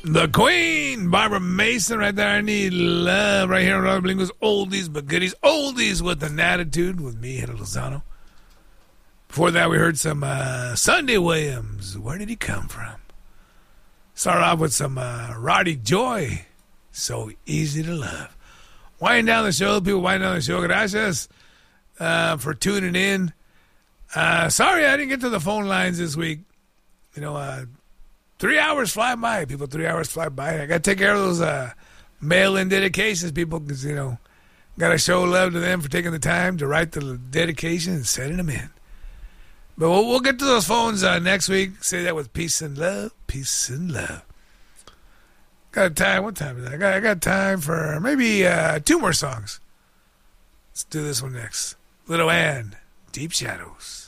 The Queen, Barbara Mason, right there. I Need Love, right here on Robert Blingo's Oldies But Goodies. Oldies with an Attitude with me, Hector Lozano. Before that, we heard some Sunday Williams. Where did he come from? Start off with some Roddy Joy. So Easy to Love. Winding down the show, people winding down the show. Gracias for tuning in. Sorry I didn't get to the phone lines this week. 3 hours fly by, people. 3 hours fly by. I got to take care of those mail-in dedications, people, because, got to show love to them for taking the time to write the dedication and sending them in. But we'll get to those phones next week. Say that with peace and love. Peace and love. Got time. What time is it? I got time for maybe 2 more songs. Let's do this one next. Little Ann, Deep Shadows.